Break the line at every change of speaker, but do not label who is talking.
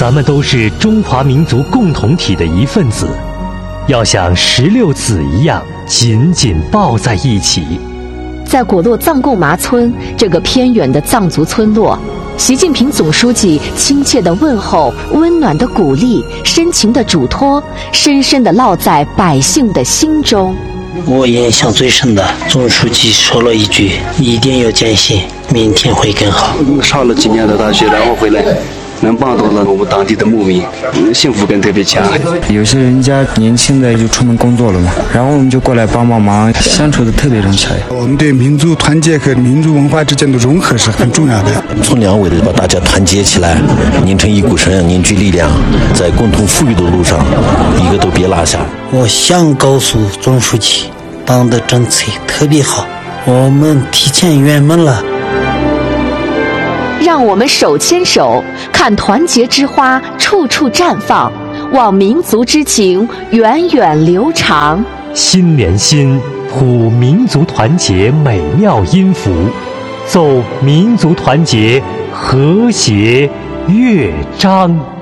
咱们都是中华民族共同体的一份子，要像16子一样紧紧抱在一起。
在果洛藏贡麻村这个偏远的藏族村落，习近平总书记亲切的问候、温暖的鼓励、深情的嘱托，深深地烙在百姓的心中。
我印象最深的，总书记说了一句：“一定要坚信明天会更好。”
上了几年的大学，然后回来能帮到了我们当地的牧民，幸福感特别强。
有些人家年轻的就出门工作了嘛，然后我们就过来帮忙，相处的特别融洽。
我们对民族团结和民族文化之间的融合是很重要的。
村两委的把大家团结起来，拧成一股绳，凝聚力量，在共同富裕的路上，一个都别落下。
我想告诉总书记，党的政策特别好，我们提前圆满了。
让我们手牵手，看团结之花处处绽放，望民族之情源远流长。
心连心，谱民族团结美妙音符，奏民族团结和谐乐章。